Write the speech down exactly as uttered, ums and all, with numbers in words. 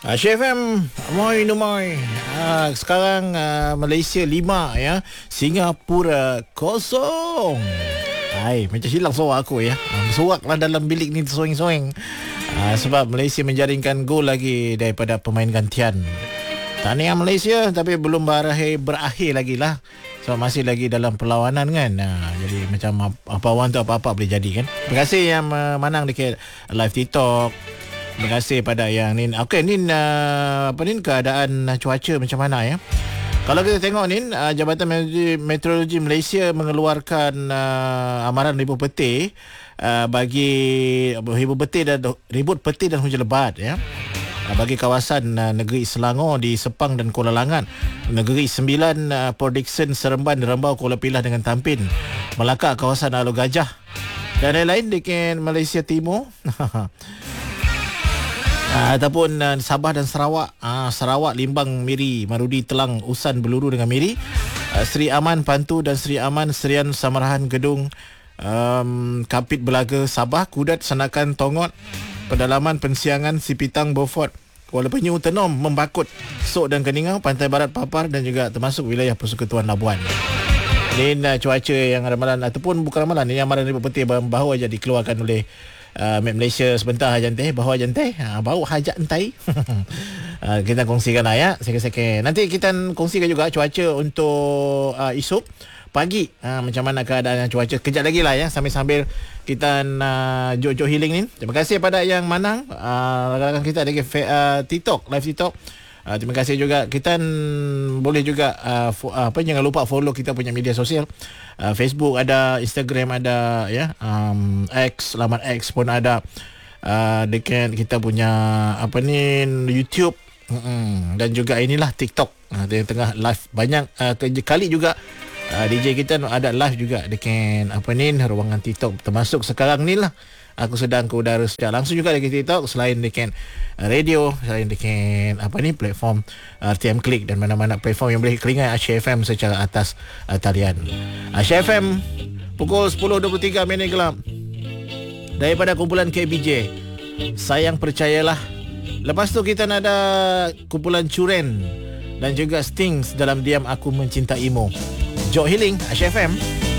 Uh, Chef M, moi numai. Uh, sekarang uh, Malaysia lima ya, Singapura kosong. Hai, macam hilang suara aku ya. Uh, Sorak lah dalam bilik ni tersoeng-soeng. Uh, sebab Malaysia menjaringkan gol lagi daripada pemain gantian. Tahniah Malaysia, tapi belum berakhir, berakhir lagi lah. So masih lagi dalam perlawanan kan. uh, Jadi macam apa-apa tu apa-apa boleh jadi kan. Terima kasih yang uh, menang dekat live TikTok. Terima kasih pada yang ni. Okey, ni uh, apa ni keadaan cuaca macam mana ya? Kalau kita tengok ni, uh, Jabatan Meteorologi, Meteorologi Malaysia mengeluarkan uh, amaran ribut petir uh, bagi ribut petir dan ribut petir dan hujan lebat ya. Uh, bagi kawasan uh, negeri Selangor di Sepang dan Kuala Langat, negeri Sembilan, uh, Port-Dickson, Seremban, Rembau, Kuala Pilah dengan Tampin, Melaka, kawasan Alor Gajah dan lain-lain dekat Malaysia Timur. Uh, ataupun uh, Sabah dan Sarawak, uh, Sarawak, Limbang, Miri, Marudi, Telang, Usan, Beluru dengan Miri, uh, Seri Aman, Pantu dan Seri Aman, Serian, Samarahan, Gedung, um, Kapit, Belaga, Sabah, Kudat, Sanakan, Tongot, Pedalaman, Pensiangan, Sipitang, Beaufort, Kuala Penyu, Tenom, Membakut, Sok dan Keningau, Pantai Barat, Papar dan juga termasuk wilayah Persekutuan Labuan. Ini uh, cuaca yang ramalan ataupun bukan ramalan, ini amaran ribut petir baru aja dikeluarkan oleh Uh, Map Malaysia sebentar jantai, bahawa jantai, uh, baru hajat entai. uh, kita kongsikan lah ya, sekali-sekali. Nanti kita kongsikan juga cuaca untuk uh, esok pagi, uh, macam mana keadaan cuaca. Kejap lagi lah ya, sambil-sambil kita uh, jog-jog healing ni. Terima kasih pada yang menang, uh, rakan-rakan kita ada uh, TikTok, live TikTok. Uh, terima kasih juga. Kita boleh juga uh, fo- uh, apa jangan lupa follow kita punya media sosial. Uh, Facebook ada, Instagram ada ya, um, X, laman X pun ada. Uh, dekat kita punya apa ni YouTube, mm-hmm. dan juga inilah TikTok. Uh, yang tengah live banyak uh, kali juga. Uh, D J kita ada live juga dekat apa ni ruangan TikTok, termasuk sekarang ni lah. Aku sedang ke udara secara langsung juga dekat TikTok, selain dekat radio, selain dekat apa ni platform R T M Click dan mana-mana platform yang boleh keringat Asia F M secara atas uh, talian. Asia F M pukul sepuluh dua puluh tiga minit gelap daripada kumpulan K B J. Sayang percayalah. Lepas tu kita nak ada kumpulan Curen dan juga Stings dalam Diam Aku Mencintaimu. Jog Healing Asia F M.